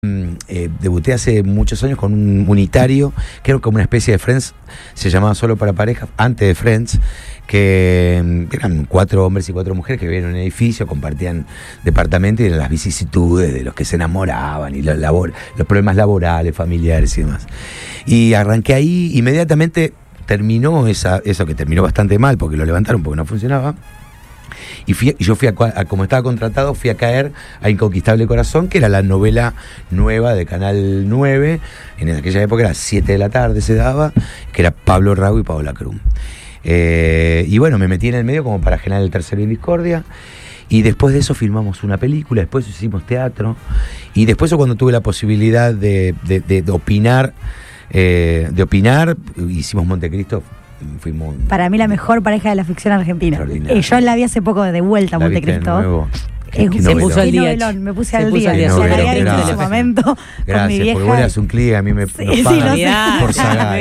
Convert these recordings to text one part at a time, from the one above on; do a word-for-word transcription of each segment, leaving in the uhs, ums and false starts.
Eh, debuté hace muchos años con un unitario, que era como una especie de Friends, se llamaba Solo para Parejas, antes de Friends, que eran cuatro hombres y cuatro mujeres que vivían en un edificio, compartían departamento y eran las vicisitudes de los que se enamoraban y los, labor, los problemas laborales, familiares y demás. Y arranqué ahí, inmediatamente terminó esa, eso que terminó bastante mal porque lo levantaron porque no funcionaba. Y, fui, y yo fui a, a, como estaba contratado, fui a caer a Inconquistable Corazón, que era la novela nueva de Canal nueve, en aquella época era siete de la tarde se daba, que era Pablo Rago y Paola Krum. Eh, y bueno, me metí en el medio como para generar el Tercero y Discordia, y después de eso filmamos una película, después hicimos teatro, y después cuando tuve la posibilidad de, de, de, de opinar, eh, de opinar, hicimos Montecristo. Fuimos para mí la mejor pareja de la ficción argentina. Eh, yo la vi hace poco de vuelta a Montecristo. ¿Qué, qué se puso al día. Novelón, me puse se al día. Se la en ese momento. Gracias, porque vos le das un clic, a mí me sí, sí, no sé. Por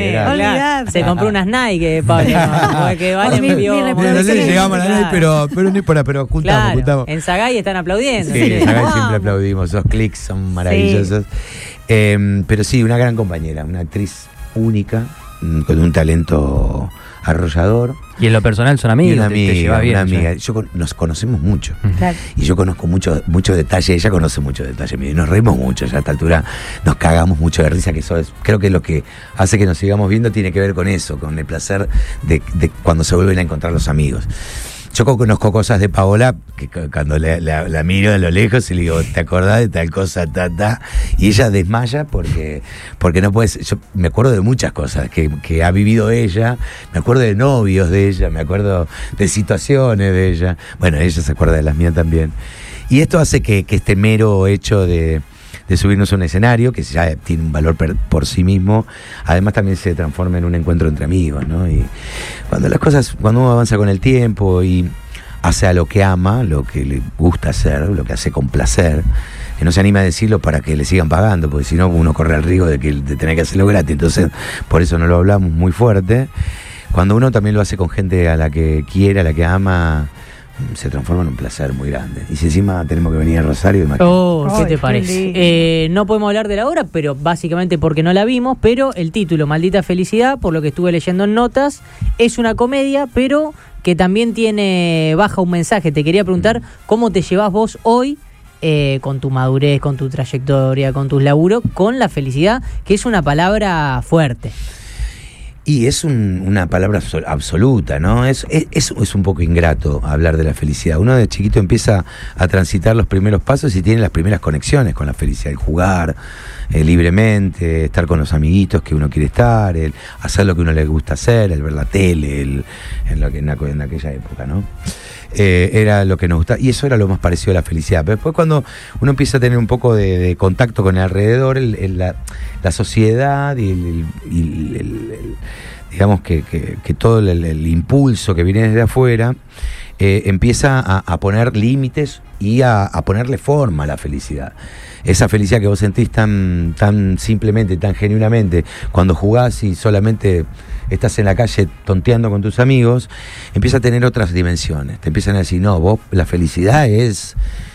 Saga. Se compró unas Nike, Pablo. Que vale mi bio. No sé si llegamos a la Nike, pero, pero no importa, pero juntamos, claro, juntamos. En Sagay están aplaudiendo. Sí, en Sagay siempre aplaudimos, esos clics son maravillosos. Sí. Eh, pero sí, una gran compañera, una actriz única, con un talento arrollador. Y en lo personal son amigos. Y una amiga, te, te lleva bien, una amiga. ¿Sí? Yo, nos conocemos mucho. Claro. Y yo conozco muchos mucho detalle, ella conoce muchos detalles. Nos reímos mucho ya a esta altura, nos cagamos mucho de risa, que eso es, creo que lo que hace que nos sigamos viendo tiene que ver con eso, con el placer de, de cuando se vuelven a encontrar los amigos. Yo conozco cosas de Paola que cuando la, la, la miro de lo lejos y le digo, ¿te acordás de tal cosa, ta, ta? Y ella desmaya porque, porque no puedes. Yo me acuerdo de muchas cosas que, que ha vivido ella, me acuerdo de novios de ella, me acuerdo de situaciones de ella. Bueno, ella se acuerda de las mías también. Y esto hace que, que este mero hecho de. de subirnos a un escenario, que ya tiene un valor per, por sí mismo, además también se transforma en un encuentro entre amigos, ¿no? Y cuando las cosas, cuando uno avanza con el tiempo y hace a lo que ama, lo que le gusta hacer, lo que hace con placer, que no se anima a decirlo para que le sigan pagando, porque si no uno corre el riesgo de, que, de tener que hacerlo gratis, entonces por eso no lo hablamos muy fuerte. Cuando uno también lo hace con gente a la que quiere, a la que ama, se transforma en un placer muy grande. Y si encima tenemos que venir a Rosario, imagínate. Oh, ¿qué te parece? Eh, no podemos hablar de la obra, pero básicamente porque no la vimos, pero el título, Maldita Felicidad, por lo que estuve leyendo en notas, es una comedia, pero que también tiene, baja un mensaje. Te quería preguntar, ¿cómo te llevas vos hoy, eh, con tu madurez, con tu trayectoria, con tus laburos, con la felicidad, que es una palabra fuerte? Y es un, una palabra absoluta, ¿no? Es, es, es un poco ingrato hablar de la felicidad. Uno de chiquito empieza a transitar los primeros pasos y tiene las primeras conexiones con la felicidad. El jugar eh, libremente, estar con los amiguitos que uno quiere estar, el hacer lo que uno le gusta hacer, el ver la tele, el, en, lo que, en, en aquella época, ¿no? Eh, era lo que nos gustaba, y eso era lo más parecido a la felicidad. Pero después cuando uno empieza a tener un poco de, de contacto con el alrededor, el, el, la, la sociedad y, el, y el, el, el, digamos que, que, que todo el, el impulso que viene desde afuera eh, empieza a, a poner límites y a, a ponerle forma a la felicidad. Esa felicidad que vos sentís tan, tan simplemente, tan genuinamente, cuando jugás y solamente estás en la calle tonteando con tus amigos, empieza a tener otras dimensiones. Te empiezan a decir, no, vos, la felicidad es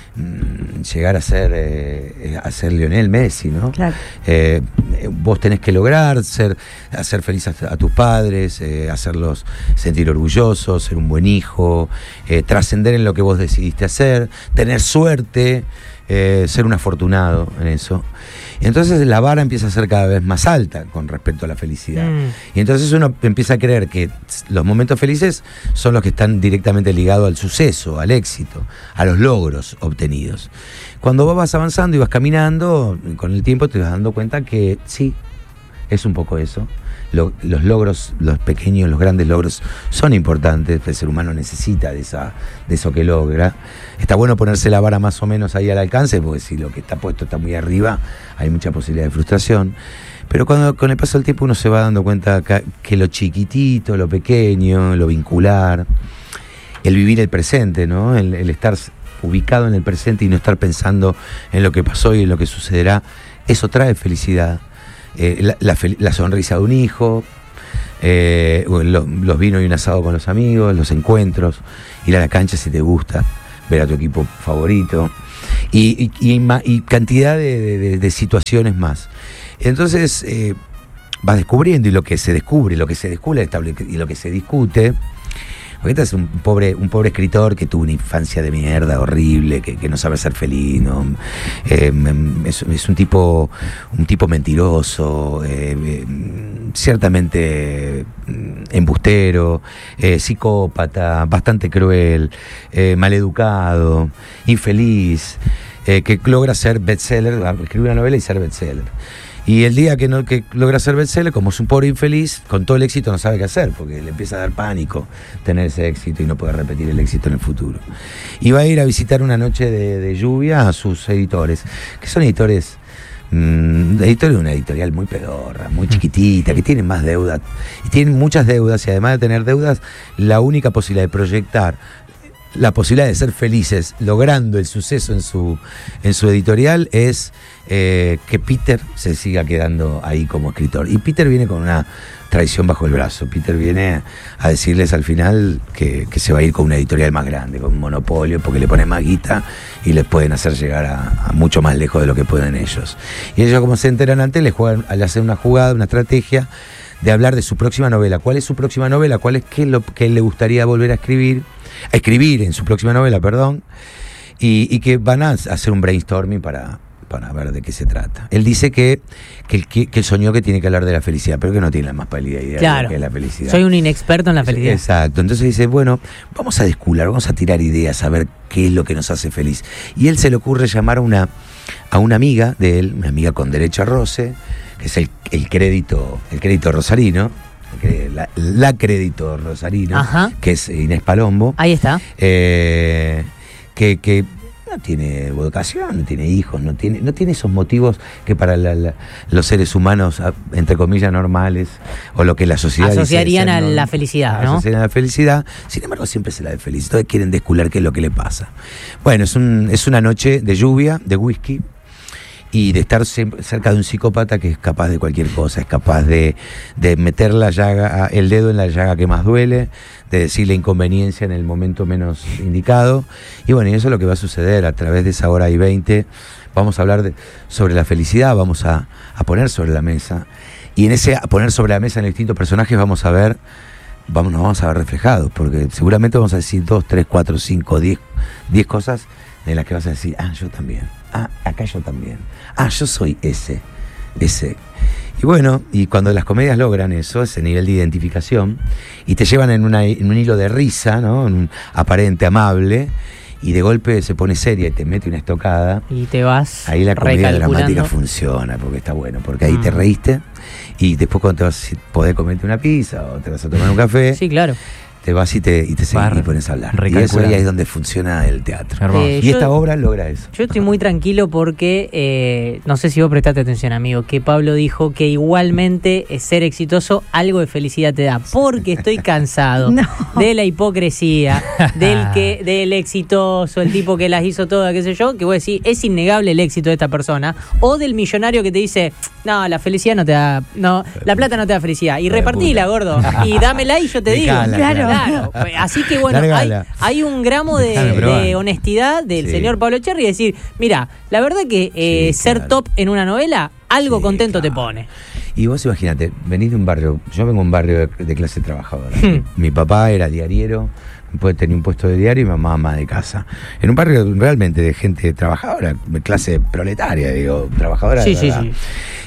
mmm, llegar a ser, eh, a ser Lionel Messi, ¿no? Claro. Eh, vos tenés que lograr ser, hacer feliz a, a tus padres, eh, hacerlos sentir orgullosos, ser un buen hijo, eh, trascender en lo que vos decidiste hacer, tener suerte, eh, ser un afortunado en eso. Y entonces la vara empieza a ser cada vez más alta con respecto a la felicidad. Mm. Y entonces uno empieza a creer que los momentos felices son los que están directamente ligados al suceso, al éxito, a los logros obtenidos. Cuando vos vas avanzando y vas caminando, con el tiempo te vas dando cuenta que sí, es un poco eso. Lo, los logros, los pequeños, los grandes logros son importantes, el ser humano necesita de, esa, de eso que logra. Está bueno ponerse la vara más o menos ahí al alcance, porque si lo que está puesto está muy arriba, hay mucha posibilidad de frustración. Pero cuando con el paso del tiempo uno se va dando cuenta que, que lo chiquitito, lo pequeño, lo vincular, el vivir el presente, ¿no? El, el estar ubicado en el presente y no estar pensando en lo que pasó y en lo que sucederá, eso trae felicidad. Eh, la, la, la sonrisa de un hijo, eh, los, los vinos y un asado con los amigos, los encuentros, ir a la cancha si te gusta, ver a tu equipo favorito. y, y, y, y cantidad de, de, de situaciones más. Entonces eh, vas descubriendo, y lo que se descubre, lo que se descubre y lo que se discute. Porque este es un pobre, un pobre escritor que tuvo una infancia de mierda horrible, que, que no sabe ser feliz, ¿no? Eh, es, es un tipo, un tipo mentiroso, eh, eh, ciertamente embustero, eh, psicópata, bastante cruel, eh, maleducado, infeliz, eh, que logra ser bestseller, escribir una novela y ser bestseller. Y el día que, no, que logra ser bestseller, como es un pobre infeliz, con todo el éxito no sabe qué hacer, porque le empieza a dar pánico tener ese éxito y no poder repetir el éxito en el futuro. Y va a ir a visitar una noche de, de lluvia a sus editores, que son editores, mmm, editores de una editorial muy pedorra, muy chiquitita, que tienen más deudas, y tienen muchas deudas, y además de tener deudas, la única posibilidad de proyectar la posibilidad de ser felices logrando el suceso en su, en su editorial es eh, que Peter se siga quedando ahí como escritor. Y Peter viene con una traición bajo el brazo. Peter viene a decirles al final que, que se va a ir con una editorial más grande, con un monopolio, porque le pone más guita y les pueden hacer llegar a, a mucho más lejos de lo que pueden ellos. Y ellos, como se enteran antes, le, juegan, le hacen una jugada, una estrategia de hablar de su próxima novela. ¿Cuál es su próxima novela? ¿Cuál es qué lo que le gustaría volver a escribir? A escribir en su próxima novela, perdón, y, y que van a hacer un brainstorming para, para ver de qué se trata. Él dice que, que, que, que él soñó que tiene que hablar de la felicidad, pero que no tiene la más pálida idea claro, de lo que es la felicidad. Soy un inexperto en la felicidad. Exacto, entonces dice, bueno, vamos a descular, vamos a tirar ideas, a ver qué es lo que nos hace feliz. Y él se le ocurre llamar a una, a una amiga de él, una amiga con derecho a roce, que es el, el crédito, el crédito rosarino, La, la crédito rosarino, ajá, que es Inés Palombo. Ahí está. Eh, que, que no tiene vocación, no tiene hijos, no tiene, no tiene esos motivos que para la, la, los seres humanos, entre comillas, normales, o lo que la sociedad asociarían dice, a no, la felicidad, ¿no? Asociarían a la felicidad. Sin embargo, siempre se la de feliz. Entonces quieren descular qué es lo que le pasa. Bueno, es, un, es una noche de lluvia, de whisky, y de estar cerca de un psicópata que es capaz de cualquier cosa, es capaz de, de meter la llaga, el dedo en la llaga que más duele, de decir la inconveniencia en el momento menos indicado. Y bueno, y eso es lo que va a suceder a través de esa hora y veinte. Vamos a hablar de, sobre la felicidad, vamos a, a poner sobre la mesa. Y en ese a poner sobre la mesa en los distintos personajes vamos a ver, vamos, nos vamos a ver reflejados, porque seguramente vamos a decir dos, tres, cuatro, cinco, diez, diez cosas en las que vas a decir, ah, yo también. Ah, acá yo también. Ah, yo soy ese, ese. Y bueno, y cuando las comedias logran eso, ese nivel de identificación, y te llevan en, una, en un hilo de risa, ¿no? En un aparente amable, y de golpe se pone seria y te mete una estocada. Y te vas. Ahí la comedia dramática funciona, porque está bueno, porque ahí mm. te reíste, y después cuando te vas a poder comerte una pizza o te vas a tomar un café. Sí, claro. Te vas y te, y te seguís y pones a hablar. Y eso ahí es donde funciona el teatro. Eh, y yo, esta obra logra eso. Yo estoy muy tranquilo porque, eh, no sé si vos prestaste atención, amigo, que Pablo dijo que igualmente ser exitoso algo de felicidad te da. Porque estoy cansado no. de la hipocresía, del que del exitoso, el tipo que las hizo todas, qué sé yo, que vos decís, es innegable el éxito de esta persona. O del millonario que te dice, no, la felicidad no te da, no, la plata no te da felicidad. Y repartila, gordo. Y dámela y yo te digo. Claro. Claro. Así que bueno, hay, hay un gramo de, de honestidad del sí. señor Pablo Cherry y decir, mira, la verdad que eh, sí, ser claro. top en una novela, algo sí, contento claro. te pone. Y vos imagínate, venís de un barrio, yo vengo de un barrio de, de clase trabajadora. Hmm. Mi papá era diariero, tenía un puesto de diario y mi mamá ama de casa. En un barrio realmente de gente trabajadora, de clase proletaria, digo, trabajadora sí, de verdad. Sí, sí.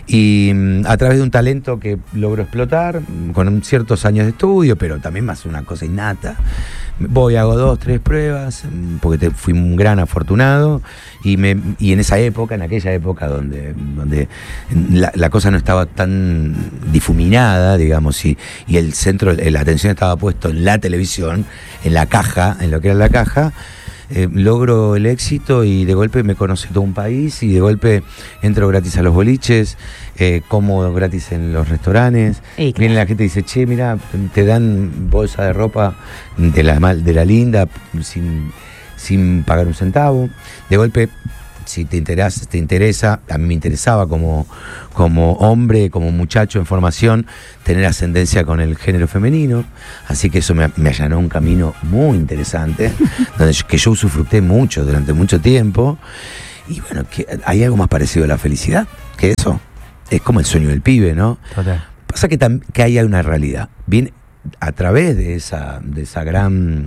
Y mm, a través de un talento que logro explotar, con ciertos años de estudio, pero también más una cosa innata. Voy, hago dos, tres pruebas, porque te, fui un gran afortunado, y me y en esa época, en aquella época donde, donde la, la cosa no estaba tan difuminada, digamos, y, y el centro, la atención estaba puesto en la televisión, en la caja, en lo que era la caja, eh, logro el éxito y de golpe me conoce todo un país y de golpe entro gratis a los boliches, eh, como gratis en los restaurantes, claro. Viene la gente y dice, che, mira, te dan bolsa de ropa de la, de la linda sin, sin pagar un centavo, de golpe si te interesa, te interesa, a mí me interesaba como, como hombre, como muchacho en formación, tener ascendencia con el género femenino, así que eso me, me allanó un camino muy interesante, donde yo, que yo usufructé mucho durante mucho tiempo, y bueno, que hay algo más parecido a la felicidad que eso, es como el sueño del pibe, ¿no? Total. Pasa que, tam, que hay una realidad, bien, a través de esa, de esa gran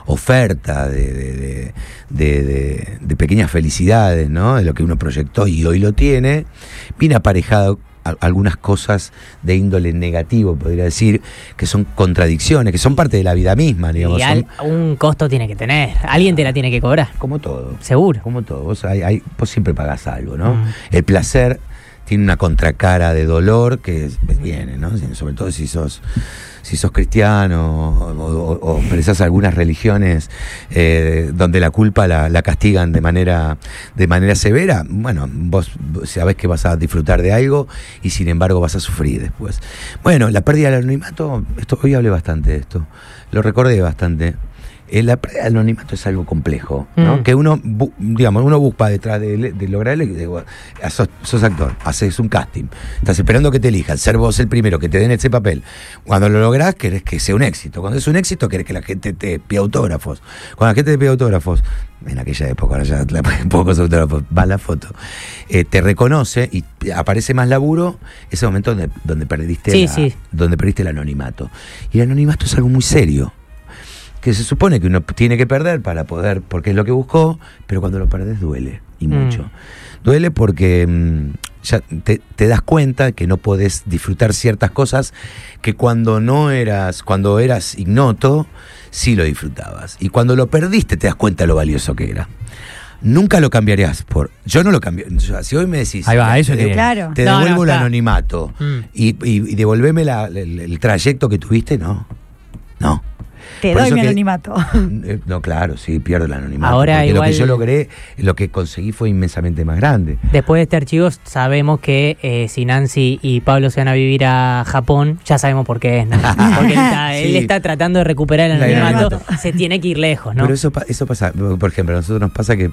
oferta de, de, de, de, de, de pequeñas felicidades, ¿no? De lo que uno proyectó y hoy lo tiene, viene aparejado a, algunas cosas de índole negativo, podría decir, que son contradicciones, que son parte de la vida misma, digamos. Y al, son, un costo tiene que tener, alguien te la tiene que cobrar. Como todo. Seguro. Como todo, vos, hay, hay, vos siempre pagás algo, ¿no? Mm. El placer tiene una contracara de dolor que viene, ¿no? Sobre todo si sos si sos cristiano o, o, o expresás algunas religiones eh, donde la culpa la, la castigan de manera de manera severa, bueno, vos sabés que vas a disfrutar de algo y sin embargo vas a sufrir después. Bueno, la pérdida del anonimato, esto, hoy hablé bastante de esto, lo recordé bastante. Eh, la pérdida del anonimato es algo complejo, ¿no? Mm. Que uno, bu, digamos, uno busca detrás de, de lograr el, de, sos, sos actor, haces un casting, estás esperando que te elijan, ser vos el primero, que te den ese papel. Cuando lo lográs, querés que sea un éxito. Cuando es un éxito, querés que la gente te pida autógrafos. Cuando la gente te pide autógrafos, en aquella época, ahora ya pocos autógrafos, va la foto, eh, te reconoce y aparece más laburo, ese momento donde, donde perdiste sí, la, sí. donde perdiste el anonimato. Y el anonimato es algo muy serio, que se supone que uno tiene que perder para poder, porque es lo que buscó, pero cuando lo perdés duele, y mucho. Mm. Duele porque mmm, ya te, te das cuenta que no podés disfrutar ciertas cosas que cuando no eras, cuando eras ignoto, sí lo disfrutabas. Y cuando lo perdiste te das cuenta de lo valioso que era. Nunca lo cambiarías por... Yo no lo cambio. O sea, si hoy me decís... Ahí va, eso te, te, claro. te no, devuelvo no, el claro. anonimato mm. y, y, y devolveme la, el, el trayecto que tuviste, no. No. Te Por doy mi que, anonimato. No, claro, sí, pierdo el anonimato. Ahora porque igual, lo que yo logré, lo que conseguí fue inmensamente más grande. Después de este archivo sabemos que eh, si Nancy y Pablo se van a vivir a Japón, ya sabemos por qué es, ¿no? Porque él está, sí. él está tratando de recuperar el anonimato, anonimato, se tiene que ir lejos, ¿no? Pero eso, eso pasa, por ejemplo, a nosotros nos pasa que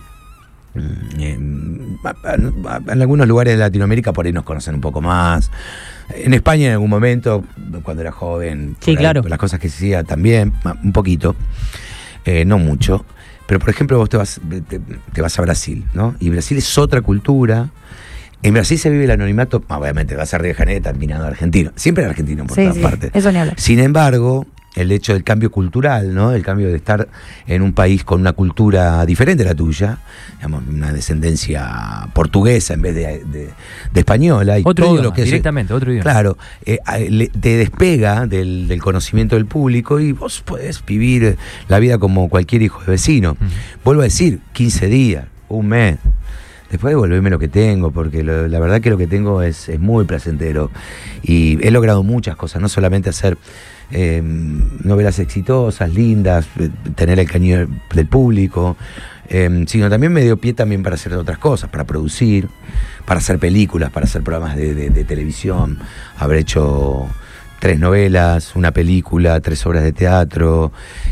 en, en algunos lugares de Latinoamérica por ahí nos conocen un poco más. En España en algún momento, cuando era joven, sí, ahí, claro. las cosas que hacía también, un poquito, eh, no mucho. Pero por ejemplo vos te vas, te, te vas a Brasil, ¿no? Y Brasil es otra cultura. En Brasil se vive el anonimato, obviamente vas a Río de Janeiro terminando argentino, siempre argentino por sí, todas sí, partes. Eso ni hablar. Sin embargo, el hecho del cambio cultural, ¿no? El cambio de estar en un país con una cultura diferente a la tuya, digamos, una descendencia portuguesa en vez de, de, de española. Y otro todo idioma, lo que directamente, es, otro idioma. Claro, eh, le, te despega del, del conocimiento del público y vos podés vivir la vida como cualquier hijo de vecino. Uh-huh. Vuelvo a decir, quince días, un mes. Después devolverme lo que tengo, porque lo, la verdad que lo que tengo es, es muy placentero. Y he logrado muchas cosas, no solamente hacer eh, novelas exitosas, lindas, tener el cariño del público, eh, sino también me dio pie también para hacer otras cosas, para producir, para hacer películas, para hacer programas de, de, de televisión. Haber hecho tres novelas, una película, tres obras de teatro,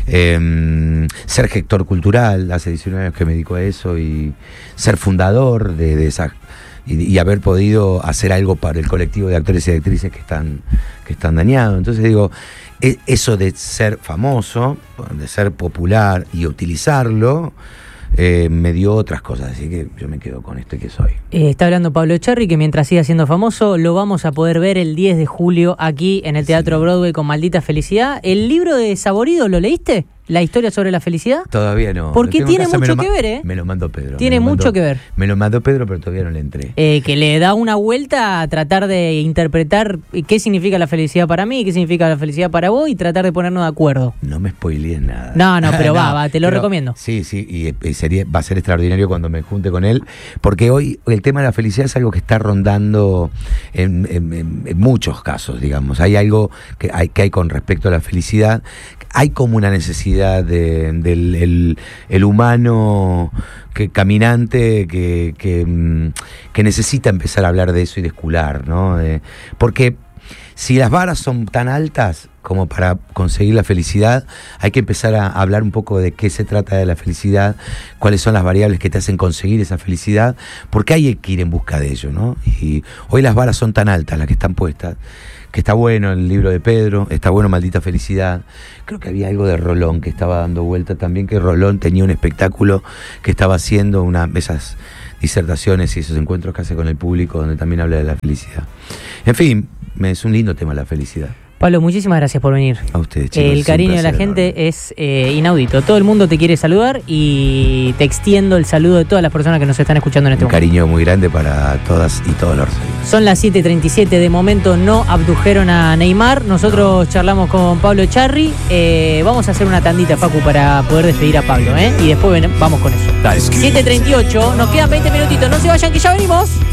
eh, ser gestor cultural, hace diecinueve años que me dedico a eso, y ser fundador de, de esa y, y haber podido hacer algo para el colectivo de actores y de actrices que están, que están dañados. Entonces digo, eso de ser famoso, de ser popular y utilizarlo, Eh, me dio otras cosas, así que yo me quedo con este que soy. Eh, está hablando Pablo Echarri, que mientras siga siendo famoso, lo vamos a poder ver el diez de julio aquí en el Teatro sí. Broadway con Maldita Felicidad. ¿El libro de Saborido lo leíste? ¿La historia sobre la felicidad? Todavía no. Porque tiene mucho que ver, ¿eh? Me lo mandó Pedro. Tiene mucho mandó, que ver. Me lo mandó Pedro, pero todavía no le entré. Eh, que le da una vuelta a tratar de interpretar qué significa la felicidad para mí, qué significa la felicidad para vos y tratar de ponernos de acuerdo. No me spoilees nada. No, no, pero no, va, va, te lo pero, recomiendo. Sí, sí, y, y sería, va a ser extraordinario cuando me junte con él, porque hoy el tema de la felicidad es algo que está rondando en, en, en, en muchos casos, digamos. Hay algo que hay, que hay con respecto a la felicidad. Hay como una necesidad de, del el, el humano que, caminante que, que, que necesita empezar a hablar de eso y de escular, ¿no? Eh, porque si las varas son tan altas como para conseguir la felicidad, hay que empezar a hablar un poco de qué se trata de la felicidad, cuáles son las variables que te hacen conseguir esa felicidad, porque hay que ir en busca de ello, ¿no? Y hoy las varas son tan altas, las que están puestas, que está bueno el libro de Pedro, está bueno Maldita Felicidad. Creo que había algo de Rolón que estaba dando vuelta también, que Rolón tenía un espectáculo que estaba haciendo, una esas disertaciones y esos encuentros que hace con el público, donde también habla de la felicidad. En fin, es un lindo tema la felicidad. Pablo, muchísimas gracias por venir. A ustedes, chicos. El cariño de la gente enorme. es eh, inaudito. Todo el mundo te quiere saludar y te extiendo el saludo de todas las personas que nos están escuchando en este un momento. Un cariño muy grande para todas y todos los rosarinos. Son las siete treinta y siete. De momento no abdujeron a Neymar. Nosotros no. charlamos con Pablo Echarri. Eh, vamos a hacer una tandita, Facu, para poder despedir a Pablo, ¿eh? Y después ven, vamos con eso. Dale. siete treinta y ocho. Nos quedan veinte minutitos. No se vayan, que ya venimos.